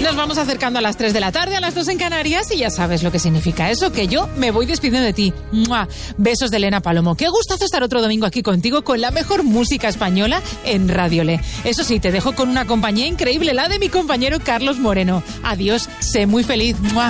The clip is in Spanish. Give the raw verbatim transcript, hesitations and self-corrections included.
Nos vamos acercando a las tres de la tarde, a las dos en Canarias, y ya sabes lo que significa eso, que yo me voy despidiendo de ti. ¡Mua! Besos de Elena Palomo. Qué gustazo estar otro domingo aquí contigo con la mejor música española en Radio Le. Eso sí, te dejo con una compañía increíble, la de mi compañero Carlos Moreno. Adiós, sé muy feliz. ¡Mua!